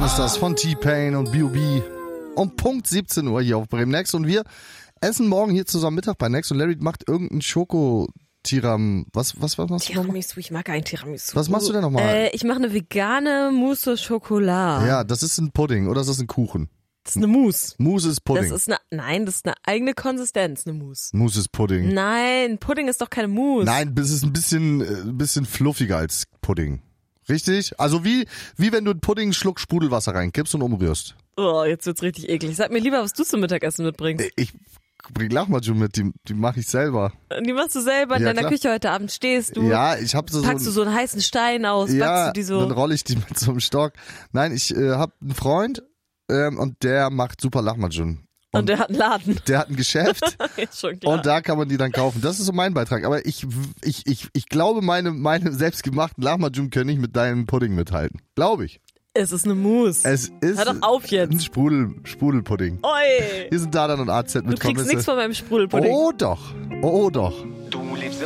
Ist das von T-Pain und B.O.B. um Punkt 17 Uhr hier auf Bremen Next und wir essen morgen hier zusammen Mittag bei Next und Larry macht irgendeinen Schoko-Tiram. Was machst du nochmal? Tiramisu, ich mag ein Tiramisu. Was machst du denn nochmal? Ich mache eine vegane Mousse au Chocolat. Ja, das ist ein Pudding oder ist das ein Kuchen? Das ist eine Mousse. Mousse ist Pudding. Das ist eine eigene Konsistenz, eine Mousse. Mousse ist Pudding. Nein, Pudding ist doch keine Mousse. Nein, es ist ein bisschen fluffiger als Pudding. Richtig? Also wie wenn du einen Pudding einen Schluck Sprudelwasser reinkippst und umrührst. Oh, jetzt wird's richtig eklig. Sag mir lieber, was du zum Mittagessen mitbringst. Ich bring Lahmacun mit, die mache ich selber. Die machst du selber in deiner klar. Küche heute Abend, stehst du. Ja, ich habe Packst du so einen heißen Stein aus, backst du die so. Dann rolle ich die mit so einem Stock. Nein, ich habe einen Freund und der macht super Lahmacun. Und der hat einen Laden. Der hat ein Geschäft Ist schon klar. und da kann man die dann kaufen. Das ist so mein Beitrag. Aber ich glaube, meine selbstgemachten Lahmacun können nicht mit deinem Pudding mithalten. Glaube ich. Es ist eine Mousse. Es ist Hör doch auf jetzt. ein Sprudelpudding. Oi. Hier sind Dadan und AZ mit Du kriegst nichts von meinem Sprudelpudding. Oh doch.